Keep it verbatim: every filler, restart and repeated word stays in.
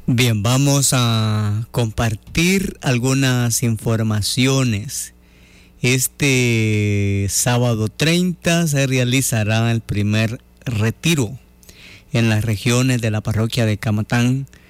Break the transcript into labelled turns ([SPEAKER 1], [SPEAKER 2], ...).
[SPEAKER 1] Bien, vamos a compartir algunas informaciones. Este sábado treinta se realizará el primer retiro en las regiones de la parroquia de Camatán